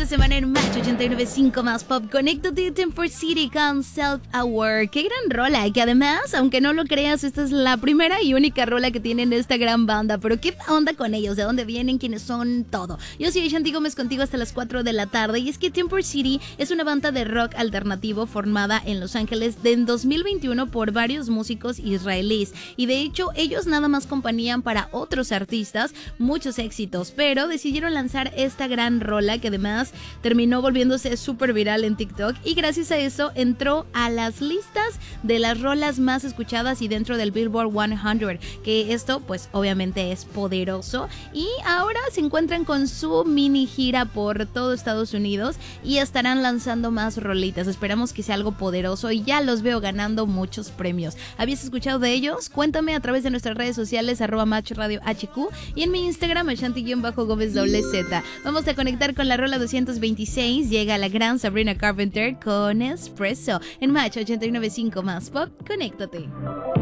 de semana en Match 89.5 más Pop. Conéctate, Temper City con Self-Aware. Qué gran rola, que además, aunque no lo creas, esta es la primera y única rola que tienen esta gran banda. Pero qué onda con ellos, de dónde vienen, quiénes son, todo. Yo soy Shanti Gómez contigo hasta las 4 de la tarde. Y es que Temper City es una banda de rock alternativo formada en Los Ángeles en 2021 por varios músicos israelíes. Y de hecho, ellos nada más acompañaban para otros artistas muchos éxitos, pero decidieron lanzar esta gran rola que además terminó volviéndose súper viral en TikTok y gracias a eso entró a las listas de las rolas más escuchadas y dentro del Billboard 100, que esto pues obviamente es poderoso, y ahora se encuentran con su mini gira por todo Estados Unidos y estarán lanzando más rolitas. Esperamos que sea algo poderoso y ya los veo ganando muchos premios. ¿Habías escuchado de ellos? Cuéntame a través de nuestras redes sociales @MatchRadioHQ y en mi Instagram Shanti_GomezZ. Vamos a conectar con la rola 226. Llega la gran Sabrina Carpenter con Espresso en Match 89.5 más Pop. Conéctate.